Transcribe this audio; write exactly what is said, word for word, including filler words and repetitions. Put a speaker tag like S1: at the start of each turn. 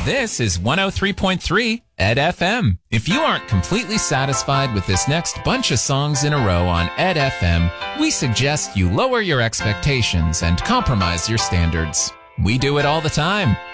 S1: This is one oh three point three Ed F M. If you aren't completely satisfied with this next bunch of songs in a row on Ed F M, we suggest you lower your expectations and compromise your standards. We do it all the time.